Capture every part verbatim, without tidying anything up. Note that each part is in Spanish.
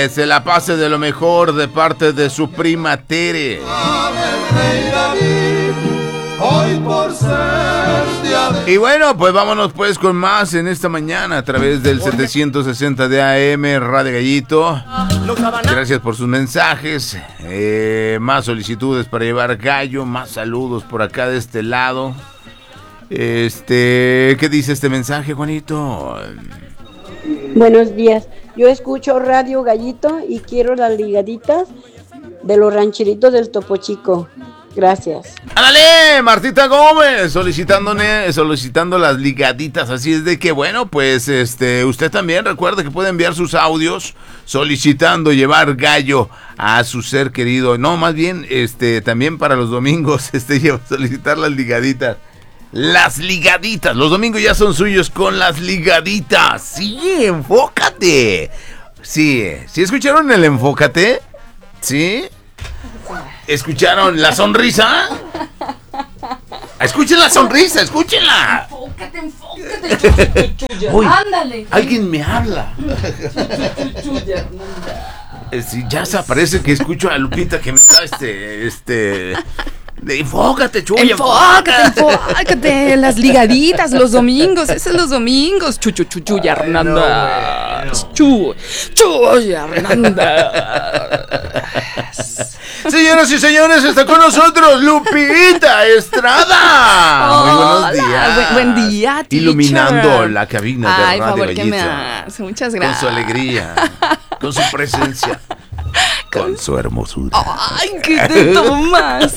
Que se la pase de lo mejor de parte de su prima Tere. Hoy por ser y bueno, pues vámonos pues con más en esta mañana a través del setecientos sesenta de A M Radio Gallito. Gracias por sus mensajes, eh, más solicitudes para llevar gallo, más saludos por acá de este lado. Este, ¿qué dice este mensaje, Juanito? Buenos días, yo escucho Radio Gallito y quiero las ligaditas de los rancheritos del Topo Chico. Gracias. ¡Ándale! Martita Gómez solicitándole, solicitando las ligaditas. Así es de que, bueno, pues este, usted también recuerde que puede enviar sus audios solicitando llevar gallo a su ser querido. No, más bien, este, también para los domingos, este, solicitar las ligaditas. Las ligaditas. Los domingos ya son suyos con las ligaditas. Sí, enfócate. Sí, ¿sí escucharon el enfócate? ¿Sí? ¿Escucharon la sonrisa? Escuchen la sonrisa, escúchenla. Enfócate, enfócate. Uy, ándale. Alguien me habla. Sí, ya se aparece que escucho a Lupita que me está este, este. De, enfócate, Chuy. Enfócate, enfócate. Las ligaditas, los domingos. Esos son los domingos. Chuchu, chuchu, y Hernanda. Chu, Chuy, Hernanda. Señoras y señores, está con nosotros Lupita Estrada. Hola, muy buenos días. Buen, buen día, teacher. Iluminando la cabina de Ay, Radio favor, que me Gallito. hace. Muchas gracias. Con su alegría, con su presencia, con su hermosura. Ay, ¿qué te tomas?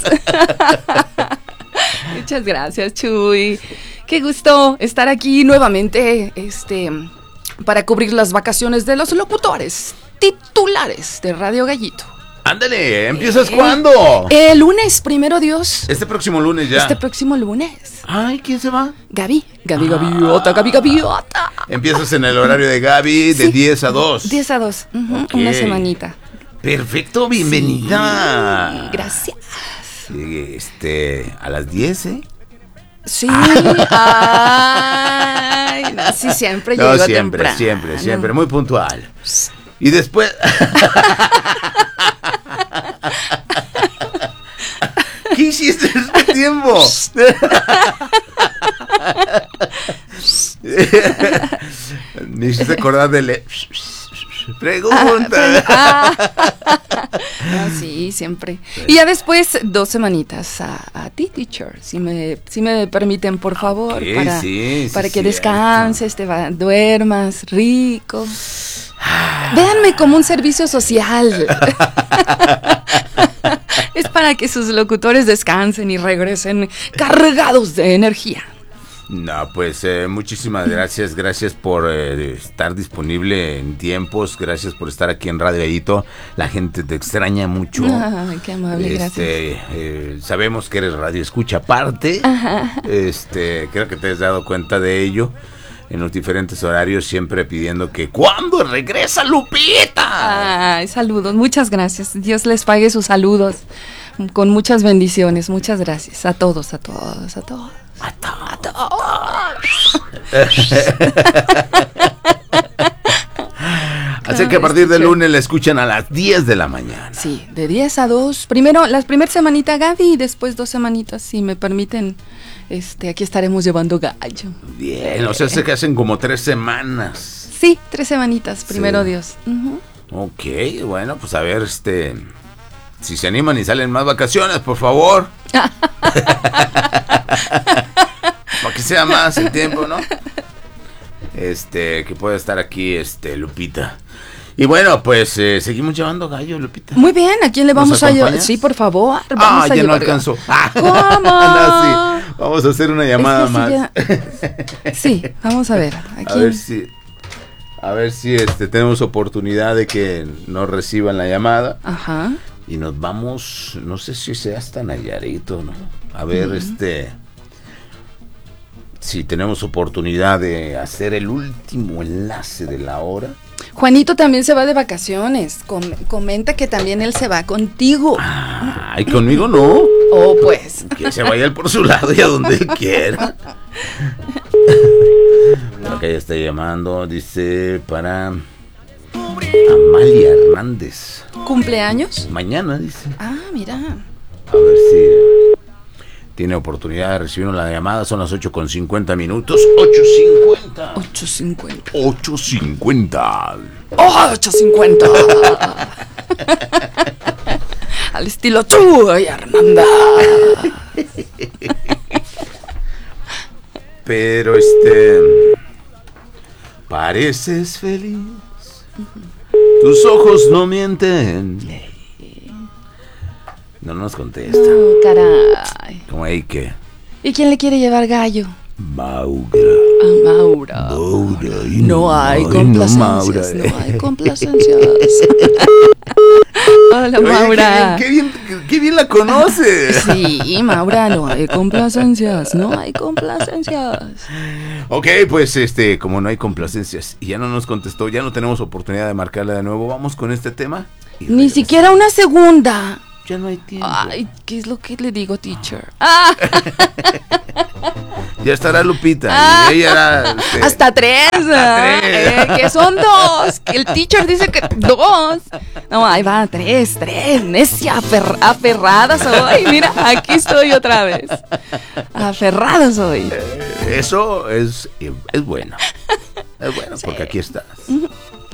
Muchas gracias, Chuy. Qué gusto estar aquí nuevamente, este, para cubrir las vacaciones de los locutores titulares de Radio Gallito. Ándale, ¿empiezas eh, cuándo? El lunes, primero Dios. Este próximo lunes ya. Este próximo lunes. Ay, ¿quién se va? Gaby, Gaby, ah. Gaviota, Gaby, Gaviota. Empiezas en el horario de Gaby de sí. diez a dos. diez a dos, uh-huh, okay. Una semanita. Perfecto, bienvenida. Sí, gracias. Sí, este, a las diez, ¿eh? Sí, ay, no, sí, siempre no, llego siempre, temprano. siempre, siempre, muy puntual. Y después... ¿Qué hiciste en este tiempo? Me hiciste acordar de... Le... Pregunta. Ah, no, sí, siempre. Y ya después dos semanitas a, a ti, teacher, si me, si me permiten, por favor, okay, para, sí, para sí, que cierto. descanses, te va, duermas rico. Véanme como un servicio social. Es para que sus locutores descansen y regresen cargados de energía. No, pues eh, muchísimas gracias, gracias por eh, estar disponible en tiempos, gracias por estar aquí en Radio Gallito, la gente te extraña mucho. Ay, qué amable, este, gracias. Eh, sabemos que eres radio escucha aparte, Ajá. este, creo que te has dado cuenta de ello, en los diferentes horarios siempre pidiendo que ¿cuándo regresa Lupita? Ay, saludos, muchas gracias, Dios les pague sus saludos, con muchas bendiciones, muchas gracias, a todos, a todos, a todos. A todos. A todos. Así que a partir del lunes la escuchan a las diez de la mañana. Sí, de diez a dos. Primero, la primera semanita Gaby y después dos semanitas, si me permiten. Este, aquí estaremos llevando gallo. Bien, o sea, sé que hacen como tres semanas. Sí, tres semanitas, primero sí. Dios. Uh-huh. Ok, bueno, pues a ver, este... si se animan y salen más vacaciones, por favor. Para que sea más el tiempo, ¿no? Este, que pueda estar aquí, este, Lupita. Y bueno, pues eh, seguimos llevando gallo, Lupita. Muy bien, ¿a quién le vamos a llevar? Sí, por favor. Vamos ah, a ya llevar... no alcanzó. ¿Cómo? No, sí. Vamos a hacer una llamada es que más. Sí, ya... sí, vamos a ver. ¿A, a ver si, a ver si este, tenemos oportunidad de que nos reciban la llamada. Ajá. Y nos vamos, no sé si sea hasta Nayarito, ¿no? A ver, uh-huh. este, si tenemos oportunidad de hacer el último enlace de la hora. Juanito también se va de vacaciones, Com- comenta que también él se va contigo. Ay, conmigo no. Oh, pues. Que se vaya él por su lado y a donde él quiera. Acá ya está llamando, dice, para Amalia Hernández. Hernández. ¿Cumpleaños? Mañana, dice. Ah, mira. A ver si tiene oportunidad de recibir una llamada. Son las ocho con cincuenta minutos. ocho cincuenta. ocho cincuenta. ocho cincuenta. ¡Oh, ocho cincuenta! Al estilo Chuy Hernández. Pero este... pareces feliz. Tus ojos no mienten. No nos contesta. No, caray. Como ahí que... ¿Y quién le quiere llevar gallo? Maura. A Maura. Maura. Ay, No hay ay, complacencias. no, No, Maura. hay complacencias. Hola, Oye, Maura. Qué bien, qué bien, qué bien la conoces. Sí, Maura, no hay complacencias. No hay complacencias. Ok, pues este, como no hay complacencias y ya no nos contestó, ya no tenemos oportunidad de marcarle de nuevo. Vamos con este tema. y Ni regresamos. siquiera una segunda. Ya no hay tiempo. Ay, ¿qué es lo que le digo, teacher? Ah, Ya estará Lupita. Ah. Y ella era, este, hasta tres. ¿Ah? tres. Eh, que son dos. Que el teacher dice que dos. No, ahí va, tres, tres. Necia, afer- aferrada soy. Mira, aquí estoy otra vez. Aferrada soy. Eso es, es bueno. Es bueno Sí. porque aquí estás. Ujú.